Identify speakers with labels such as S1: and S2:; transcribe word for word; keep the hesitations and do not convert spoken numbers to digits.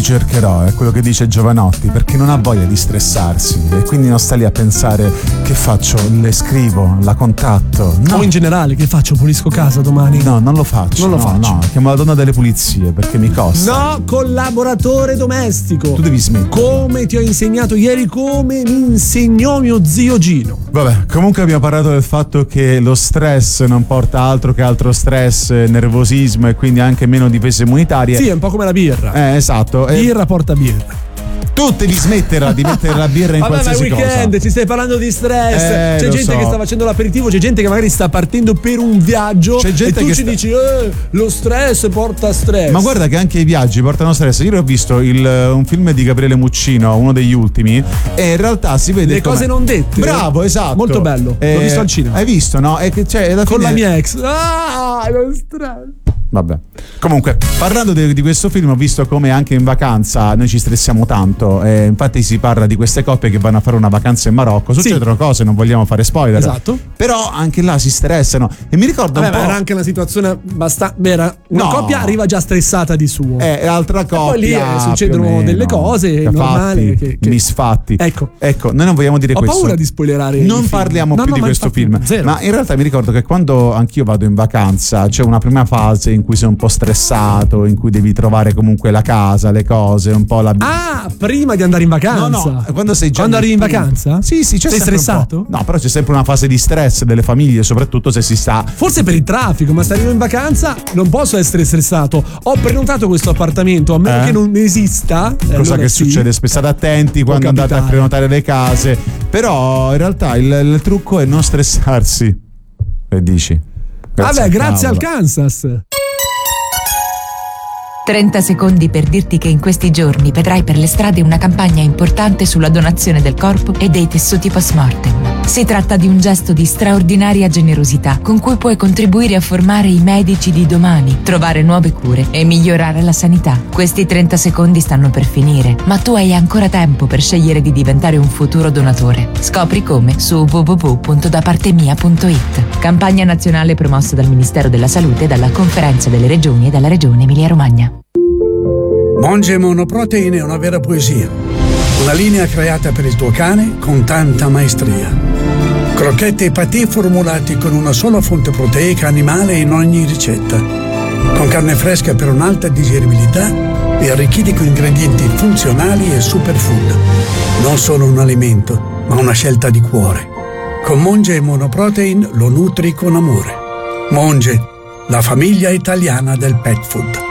S1: cercherò, è quello che dice Giovanotti, perché non ha voglia di stressarsi e quindi non sta lì a pensare che faccio, le scrivo, la contatto. No.
S2: O in generale, che faccio? Pulisco casa domani?
S1: No, non lo faccio.
S2: Non lo
S1: no,
S2: faccio.
S1: No, chiamo la donna delle pulizie perché mi costa.
S2: No, collaboratore domestico.
S1: Tu devi smettere.
S2: Come ti ho insegnato ieri, come mi insegnò mio zio Gino.
S1: Vabbè, comunque abbiamo parlato del fatto che lo stress non porta altro che altro stress, nervosismo e quindi anche meno difese immunitarie.
S2: Sì, è un po' come la birra.
S1: Eh, esatto.
S2: Birra eh. porta birra.
S1: Tu devi smetterla di mettere la birra in
S2: Vabbè,
S1: qualsiasi
S2: ma è weekend,
S1: cosa.
S2: ci stai parlando di stress.
S1: Eh,
S2: c'è gente
S1: so.
S2: che sta facendo l'aperitivo, c'è gente che magari sta partendo per un viaggio.
S1: C'è gente
S2: e tu
S1: che
S2: ci
S1: sta...
S2: dici eh, lo stress porta stress.
S1: Ma guarda che anche i viaggi portano stress. Io ho visto il, un film di Gabriele Muccino, uno degli ultimi, e in realtà si vede
S2: le
S1: come...
S2: cose non dette.
S1: Bravo, esatto.
S2: Molto bello.
S1: Eh,
S2: L'ho visto al cinema.
S1: Hai visto, no? E che, cioè, alla
S2: con
S1: fine...
S2: la mia ex. Ah, lo stress.
S1: Vabbè. Comunque, parlando de, di questo film, ho visto come anche in vacanza noi ci stressiamo tanto. Eh, infatti si parla di queste coppie che vanno a fare una vacanza in Marocco. Succedono sì. cose, non vogliamo fare spoiler.
S2: Esatto.
S1: Però anche là si stressano. E mi ricordo
S2: Vabbè,
S1: un po'.
S2: Era anche una situazione abbastanza vera. Una
S1: no.
S2: coppia arriva già stressata di suo.
S1: Eh, l'altra coppia.
S2: E poi lì eh, succedono delle cose
S1: Cafatti,
S2: normali. Che, che...
S1: misfatti.
S2: Ecco.
S1: Ecco, noi non vogliamo dire
S2: Ho
S1: questo.
S2: Ho paura di spoilerare.
S1: Non parliamo
S2: no,
S1: più
S2: no,
S1: di questo film.
S2: Zero.
S1: Ma in realtà mi ricordo che quando anch'io vado in vacanza c'è una prima fase in cui sei un po' stressato, in cui devi trovare comunque la casa, le cose, un po' la.
S2: Ah, prima di andare in vacanza.
S1: No, no, quando sei già.
S2: Quando arrivi in vacanza?
S1: Sì, sì, c'è
S2: sei
S1: sempre
S2: stressato?
S1: Un po'. No, però c'è sempre una fase di stress delle famiglie, soprattutto se si sta.
S2: Forse per il traffico, ma se arrivo in vacanza non posso essere stressato. Ho prenotato questo appartamento, a meno
S1: eh?
S2: che non esista.
S1: Cosa
S2: allora
S1: che
S2: sì.
S1: succede? State attenti
S2: Può
S1: quando
S2: capitare.
S1: andate a prenotare le case. Però in realtà il, il trucco è non stressarsi. Che dici?
S2: Grazie Vabbè, grazie al Kansas.
S3: trenta secondi per dirti che in questi giorni vedrai per le strade una campagna importante sulla donazione del corpo e dei tessuti post-mortem. Si tratta di un gesto di straordinaria generosità con cui puoi contribuire a formare i medici di domani, trovare nuove cure e migliorare la sanità. Questi trenta secondi stanno per finire, ma tu hai ancora tempo per scegliere di diventare un futuro donatore. Scopri come su w w w punto da parte mia punto i t. Campagna nazionale promossa dal Ministero della Salute, dalla Conferenza delle Regioni e dalla Regione Emilia-Romagna.
S4: Monge Monoprotein è una vera poesia. Una linea creata per il tuo cane con tanta maestria. Crocchette e patè formulati con una sola fonte proteica animale in ogni ricetta. Con carne fresca per un'alta digeribilità e arricchiti con ingredienti funzionali e superfood. Non solo un alimento, ma una scelta di cuore. Con Monge Monoprotein lo nutri con amore. Monge, la famiglia italiana del pet food.